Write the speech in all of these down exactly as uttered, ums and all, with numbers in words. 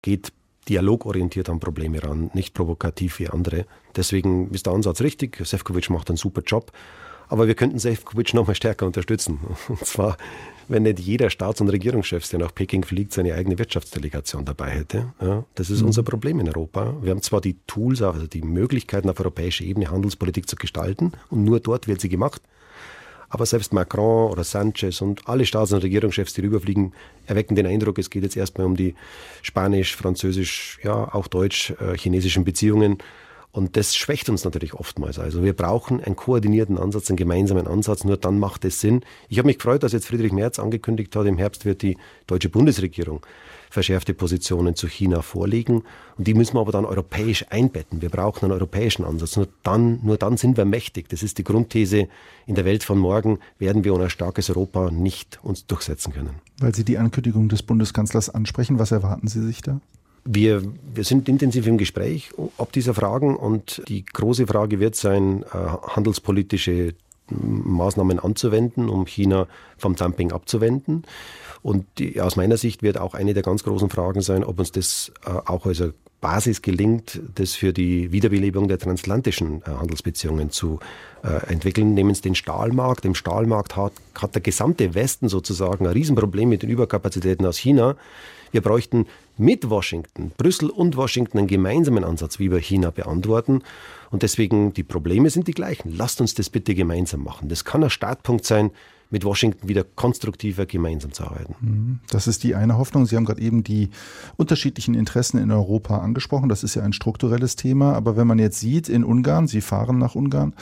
geht dialogorientiert an Probleme ran, nicht provokativ wie andere. Deswegen ist der Ansatz richtig. Šefčovič macht einen super Job. Aber wir könnten Šefčovič noch mal stärker unterstützen. Und zwar, wenn nicht jeder Staats- und Regierungschef, der nach Peking fliegt, seine eigene Wirtschaftsdelegation dabei hätte. Ja, das ist mhm. unser Problem in Europa. Wir haben zwar die Tools, also die Möglichkeiten auf europäischer Ebene Handelspolitik zu gestalten und nur dort wird sie gemacht. Aber selbst Macron oder Sanchez und alle Staats- und Regierungschefs, die rüberfliegen, erwecken den Eindruck, es geht jetzt erstmal um die spanisch, französisch, ja auch deutsch-chinesischen Beziehungen. Und das schwächt uns natürlich oftmals. Also wir brauchen einen koordinierten Ansatz, einen gemeinsamen Ansatz. Nur dann macht es Sinn. Ich habe mich gefreut, dass jetzt Friedrich Merz angekündigt hat, im Herbst wird die deutsche Bundesregierung verschärfte Positionen zu China vorlegen. Und die müssen wir aber dann europäisch einbetten. Wir brauchen einen europäischen Ansatz. Nur dann, nur dann sind wir mächtig. Das ist die Grundthese. In der Welt von morgen werden wir ohne ein starkes Europa nicht uns durchsetzen können. Weil Sie die Ankündigung des Bundeskanzlers ansprechen, was erwarten Sie sich da? Wir, wir sind intensiv im Gespräch ob dieser Fragen und die große Frage wird sein, äh, handelspolitische Maßnahmen anzuwenden, um China vom Dumping abzuwenden. Und die, aus meiner Sicht wird auch eine der ganz großen Fragen sein, ob uns das äh, auch als eine Basis gelingt, das für die Wiederbelebung der transatlantischen äh, Handelsbeziehungen zu äh, entwickeln. Nehmen Sie den Stahlmarkt. Im Stahlmarkt hat, hat der gesamte Westen sozusagen ein Riesenproblem mit den Überkapazitäten aus China. Wir bräuchten mit Washington, Brüssel und Washington einen gemeinsamen Ansatz, wie wir China beantworten. Und deswegen, die Probleme sind die gleichen. Lasst uns das bitte gemeinsam machen. Das kann ein Startpunkt sein, mit Washington wieder konstruktiver gemeinsam zu arbeiten. Das ist die eine Hoffnung. Sie haben gerade eben die unterschiedlichen Interessen in Europa angesprochen. Das ist ja ein strukturelles Thema. Aber wenn man jetzt sieht, in Ungarn, Sie fahren nach Ungarn,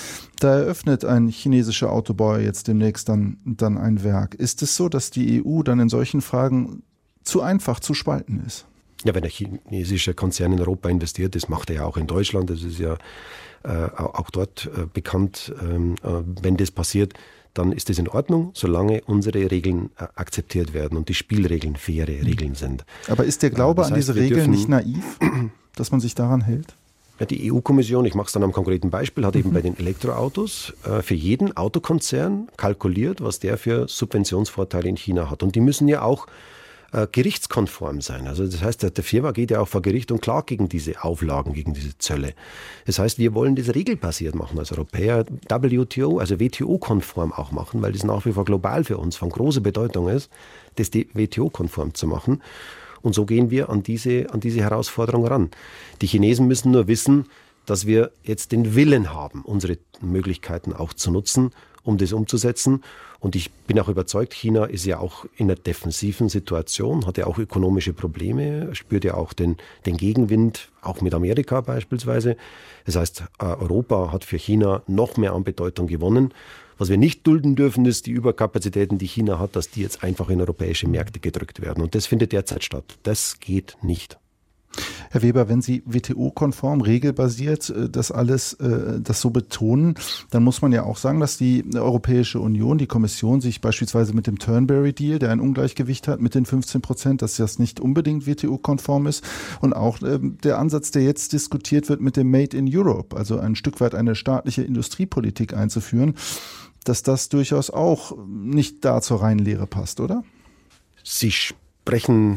da eröffnet ein chinesischer Autobauer jetzt demnächst dann, dann ein Werk. Ist es so, dass die E U dann in solchen Fragen zu einfach zu spalten ist? Ja, wenn ein chinesischer Konzern in Europa investiert, das macht er ja auch in Deutschland, das ist ja äh, auch dort äh, bekannt. Ähm, äh, wenn das passiert, dann ist das in Ordnung, solange unsere Regeln äh, akzeptiert werden und die Spielregeln faire Regeln sind. Aber ist der Glaube äh, das an heißt, diese Regeln dürfen, nicht naiv, dass man sich daran hält? Ja, die E U-Kommission, ich mache es dann am konkreten Beispiel, hat mhm. eben bei den Elektroautos äh, für jeden Autokonzern kalkuliert, was der für Subventionsvorteile in China hat. Und die müssen ja auch äh, gerichtskonform sein. Also das heißt, der, der Firma geht ja auch vor Gericht und klagt gegen diese Auflagen, gegen diese Zölle. Das heißt, wir wollen das regelbasiert machen als Europäer, W T O, also W T O-konform auch machen, weil das nach wie vor global für uns von großer Bedeutung ist, das W T O-konform zu machen. Und so gehen wir an diese, an diese Herausforderung ran. Die Chinesen müssen nur wissen, dass wir jetzt den Willen haben, unsere Möglichkeiten auch zu nutzen, um das umzusetzen. Und ich bin auch überzeugt, China ist ja auch in einer defensiven Situation, hat ja auch ökonomische Probleme, spürt ja auch den, den Gegenwind, auch mit Amerika beispielsweise. Das heißt, Europa hat für China noch mehr an Bedeutung gewonnen. Was wir nicht dulden dürfen, ist die Überkapazitäten, die China hat, dass die jetzt einfach in europäische Märkte gedrückt werden. Und das findet derzeit statt. Das geht nicht. Herr Weber, wenn Sie W T O-konform, regelbasiert das alles äh, das so betonen, dann muss man ja auch sagen, dass die Europäische Union, die Kommission sich beispielsweise mit dem Turnberry-Deal, der ein Ungleichgewicht hat mit den fünfzehn Prozent, dass das nicht unbedingt W T O-konform ist und auch äh, der Ansatz, der jetzt diskutiert wird mit dem Made in Europe, also ein Stück weit eine staatliche Industriepolitik einzuführen, dass das durchaus auch nicht da zur reinen Lehre passt, oder? Sie sprechen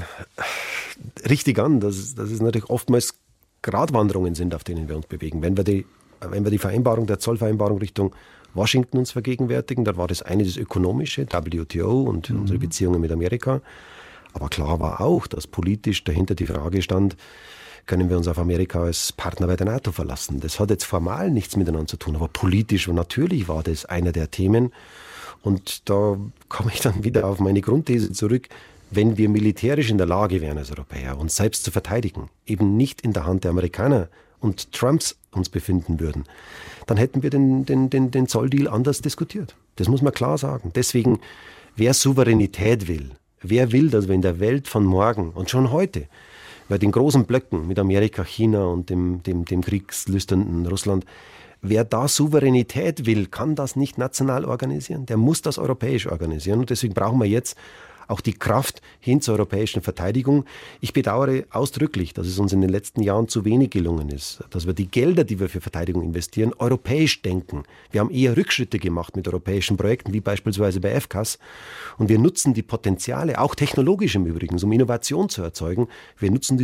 richtig an, dass, dass es natürlich oftmals Gratwanderungen sind, auf denen wir uns bewegen. Wenn wir die, wenn wir die Vereinbarung, der Zollvereinbarung Richtung Washington uns vergegenwärtigen, dann war das eine das Ökonomische, W T O und mhm. unsere Beziehungen mit Amerika. Aber klar war auch, dass politisch dahinter die Frage stand, können wir uns auf Amerika als Partner bei der NATO verlassen. Das hat jetzt formal nichts miteinander zu tun, aber politisch und natürlich war das einer der Themen. Und da komme ich dann wieder auf meine Grundthese zurück. Wenn wir militärisch in der Lage wären als Europäer, uns selbst zu verteidigen, eben nicht in der Hand der Amerikaner und Trumps uns befinden würden, dann hätten wir den, den, den, den Zolldeal anders diskutiert. Das muss man klar sagen. Deswegen, wer Souveränität will, wer will, dass wir in der Welt von morgen und schon heute bei den großen Blöcken mit Amerika, China und dem, dem, dem kriegslüsternden Russland, wer da Souveränität will, kann das nicht national organisieren. Der muss das europäisch organisieren. Und deswegen brauchen wir jetzt auch die Kraft hin zur europäischen Verteidigung. Ich bedauere ausdrücklich, dass es uns in den letzten Jahren zu wenig gelungen ist, dass wir die Gelder, die wir für Verteidigung investieren, europäisch denken. Wir haben eher Rückschritte gemacht mit europäischen Projekten, wie beispielsweise bei F C A S. Und wir nutzen die Potenziale, auch technologisch im Übrigen, um Innovation zu erzeugen. Wir nutzen die